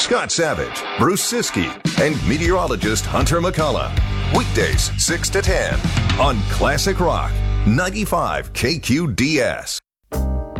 Scott Savage, Bruce Siskey, and meteorologist Hunter McCullough. Weekdays 6 to 10 on Classic Rock 95 KQDS.